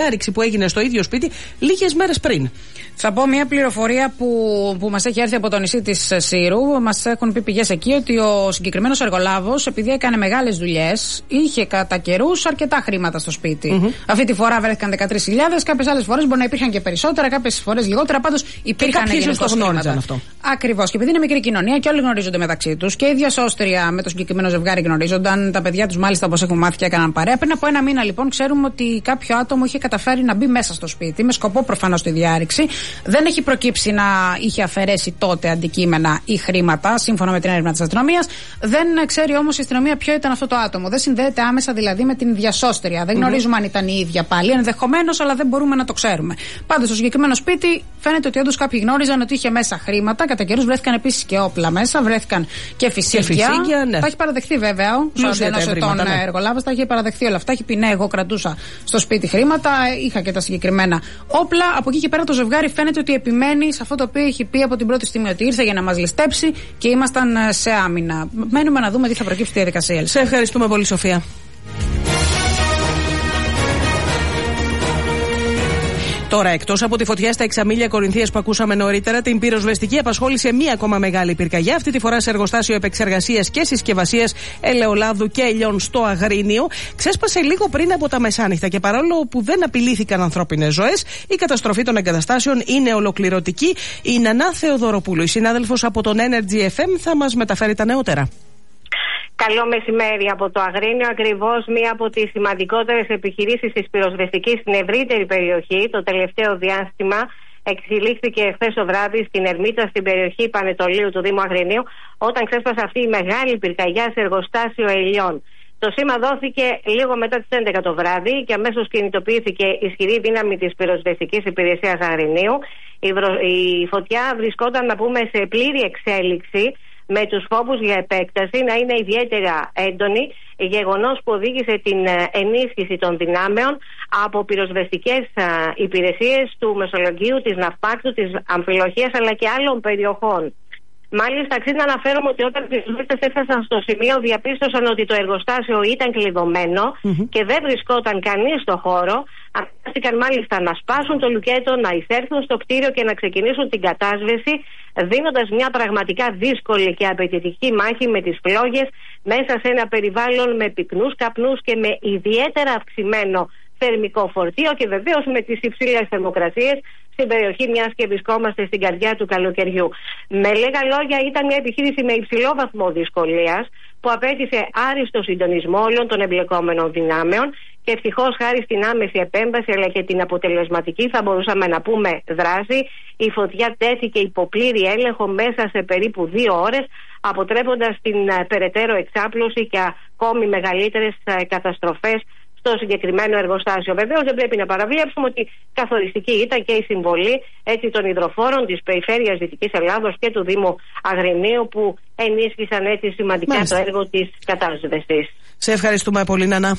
διάρρηξη που έγινε στο ίδιο σπίτι λίγες μέρες πριν. Θα πω μια πληροφορία που μας έχει έρθει από το νησί της Σύρου. Μας έχουν πει πηγές εκεί ότι ο συγκεκριμένος εργολάβος, επειδή έκανε μεγάλες δουλειές, είχε κατά καιρούς αρκετά χρήματα στο σπίτι. Αυτή τη φορά βρέθηκαν 13.000, κάποιες άλλες φορές μπορεί να υπήρχαν και περισσότερα, κάποιες φορές λιγότερα. Πάντως υπήρχαν γενικώς χρήματα. Αυτό. Ακριβώς. Και επειδή είναι μικρή κοινωνία και όλοι γνωρίζονται μεταξύ τους, και η ίδια σώστρια με το συγκεκριμένο ζευγάρι γνωρίζονταν, τα παιδιά τους μάλιστα όπως έχουν μάθει και έκαναν παρέα. Πριν από ένα μήνα λοιπόν ξέρουμε ότι κάποιο άτομο είχε καταφέρει να μπει μέσα στο σπίτι, με σκοπό προφανώς τη διάρρηξη. Δεν έχει προκύψει να είχε αφαιρέσει τότε αντικείμενα ή χρήματα, σύμφωνα με την έρευνα της αστυνομίας. Δεν ξέρει όμως η αστυνομία ποιο ήταν αυτό το άτομο. Δεν συνδέεται άμεσα δηλαδή με την διασώστρια. Δεν γνωρίζουμε αν ήταν η ίδια πάλι. Ενδεχομένως, αλλά δεν μπορούμε να το ξέρουμε. Πάντως, στο συγκεκριμένο σπίτι φαίνεται ότι όντως κάποιοι γνώριζαν ότι είχε μέσα χρήματα. Κατά καιρούς βρέθηκαν επίσης και όπλα μέσα, βρέθηκαν και φυσίγγια. Ναι. Τα έχει παραδεχθεί βέβαια ο 41 ετών εργολάβος. Τα έχει παραδεχθεί όλα αυτά. Έχει πει ναι, εγώ κρατούσα στο σπίτι χρήματα, είχα και τα συγκεκριμένα όπλα. Από εκεί και πέρα το ζευγάρι φαίνεται ότι επιμένει σε αυτό το οποίο έχει πει από την πρώτη στιγμή, ότι ήρθε για να μας ληστέψει και ήμασταν σε άμυνα. Μένουμε να δούμε τι θα προκύψει στη διαδικασία. Σε ευχαριστούμε πολύ, Σοφία. Τώρα, εκτός από τη φωτιά στα Εξαμήλια Κορινθίας που ακούσαμε νωρίτερα, την πυροσβεστική απασχόλησε μία ακόμα μεγάλη πυρκαγιά. Αυτή τη φορά σε εργοστάσιο επεξεργασίας και συσκευασίας ελαιολάδου και ελιών στο Αγρίνιο. Ξέσπασε λίγο πριν από τα μεσάνυχτα και παρόλο που δεν απειλήθηκαν ανθρώπινες ζωές, η καταστροφή των εγκαταστάσεων είναι ολοκληρωτική. Η Νανά Θεοδωροπούλου, η συνάδελφος από τον Energy FM, θα μας μεταφέρει τα νεότερα. Καλό μεσημέρι από το Αγρίνιο. Ακριβώς μία από τις σημαντικότερες επιχειρήσεις της πυροσβεστικής στην ευρύτερη περιοχή το τελευταίο διάστημα εξελίχθηκε χθες το βράδυ στην Ερμήτσα, στην περιοχή Πανετολίου του Δήμου Αγρινίου, όταν ξέσπασε αυτή η μεγάλη πυρκαγιά σε εργοστάσιο ελιών. Το σήμα δόθηκε λίγο μετά τις 11 το βράδυ και αμέσως κινητοποιήθηκε ισχυρή δύναμη της πυροσβεστικής υπηρεσίας Αγρινίου. Η φωτιά βρισκόταν, να πούμε, σε πλήρη εξέλιξη, με τους φόβους για επέκταση να είναι ιδιαίτερα έντονη, γεγονός που οδήγησε την ενίσχυση των δυνάμεων από πυροσβεστικές υπηρεσίες του Μεσολογγίου, της Ναυπάκτου, της Αμφιλοχίας αλλά και άλλων περιοχών. Μάλιστα, αξίζει να αναφέρομαι ότι όταν οι πυροσβέστες έφτασαν στο σημείο, διαπίστωσαν ότι το εργοστάσιο ήταν κλειδωμένο και δεν βρισκόταν κανείς στο χώρο. Αναγκάστηκαν μάλιστα να σπάσουν το λουκέτο, να εισέλθουν στο κτίριο και να ξεκινήσουν την κατάσβεση, δίνοντας μια πραγματικά δύσκολη και απαιτητική μάχη με τις φλόγες μέσα σε ένα περιβάλλον με πυκνούς καπνούς και με ιδιαίτερα αυξημένο θερμικό φορτίο και βεβαίως με τις υψηλές θερμοκρασίες στην περιοχή, μιας και βρισκόμαστε στην καρδιά του καλοκαιριού. Με λίγα λόγια, ήταν μια επιχείρηση με υψηλό βαθμό δυσκολίας που απέτησε άριστο συντονισμό όλων των εμπλεκόμενων δυνάμεων και ευτυχώς χάρη στην άμεση επέμβαση αλλά και την αποτελεσματική, θα μπορούσαμε να πούμε, δράση, η φωτιά τέθηκε υπό πλήρη έλεγχο μέσα σε περίπου 2 ώρες, αποτρέποντας την περαιτέρω εξάπλωση και ακόμη μεγαλύτερες καταστροφές στο συγκεκριμένο εργοστάσιο. Βεβαίως δεν πρέπει να παραβλέψουμε ότι καθοριστική ήταν και η συμβολή των υδροφόρων της Περιφέρειας Δυτικής Ελλάδος και του Δήμου Αγρινίου, που ενίσχυσαν έτσι σημαντικά το έργο της κατάσβεσης. Σε ευχαριστούμε πολύ, Νανά.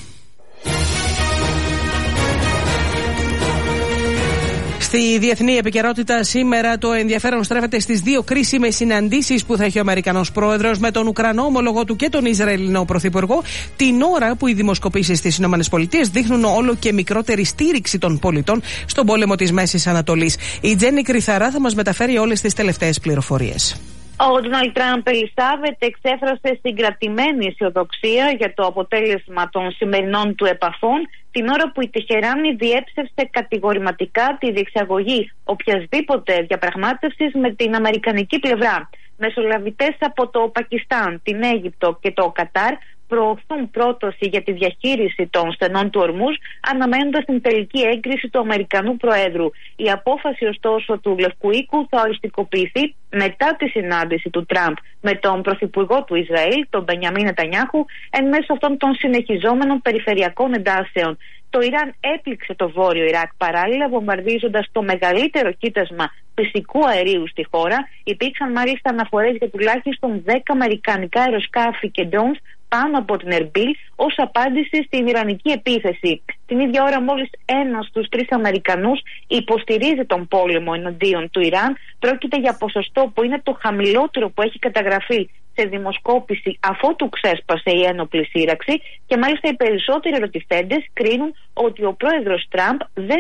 Στη διεθνή επικαιρότητα σήμερα το ενδιαφέρον στρέφεται στις 2 κρίσιμες συναντήσεις που θα έχει ο Αμερικανός πρόεδρος με τον Ουκρανό ομολογό του και τον Ισραηλινό πρωθυπουργό, την ώρα που οι δημοσκοπήσεις στις ΗΠΑ δείχνουν όλο και μικρότερη στήριξη των πολιτών στον πόλεμο της Μέσης Ανατολής. Η Τζέννη Κρυθαρά θα μας μεταφέρει όλες τις τελευταίες πληροφορίες. Ο Ντόναλντ Τραμπ, Ελισάβετ, εξέφρασε συγκρατημένη αισιοδοξία για το αποτέλεσμα των σημερινών του επαφών, την ώρα που η Τεχεράνη διέψευσε κατηγορηματικά τη διεξαγωγή οποιασδήποτε διαπραγμάτευσης με την αμερικανική πλευρά. Μεσολαβητές από το Πακιστάν, την Αίγυπτο και το Κατάρ προωθούν πρόταση για τη διαχείριση των στενών του Ορμούζ, αναμένοντας την τελική έγκριση του Αμερικανού Προέδρου. Η απόφαση ωστόσο του Λευκού Οίκου θα οριστικοποιηθεί μετά τη συνάντηση του Τραμπ με τον Πρωθυπουργό του Ισραήλ, τον Μπενιαμίν Νετανιάχου, εν μέσω αυτών των συνεχιζόμενων περιφερειακών εντάσεων. Το Ιράν έπληξε το βόρειο Ιράκ παράλληλα, βομβαρδίζοντας το μεγαλύτερο κοίτασμα φυσικού αερίου στη χώρα. Υπήρξαν μάλιστα αναφορές για τουλάχιστον 10 αμερικανικά αεροσκάφη και drones πάνω από την Ερμπίλ ως απάντηση στην ιρανική επίθεση. Την ίδια ώρα μόλις ένας στους 3 Αμερικανούς υποστηρίζει τον πόλεμο εναντίον του Ιράν. Πρόκειται για ποσοστό που είναι το χαμηλότερο που έχει καταγραφεί σε δημοσκόπηση αφότου ξέσπασε η ένοπλη σύραξη, και μάλιστα οι περισσότεροι ερωτηθέντες κρίνουν ότι ο πρόεδρος Τραμπ δεν